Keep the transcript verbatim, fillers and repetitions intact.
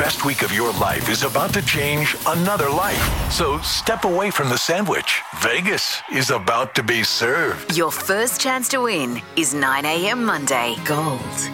best week of your life is about to change another life. So step away from the sandwich. Vegas is about to be served. Your first chance to win is nine a.m. Monday. Gold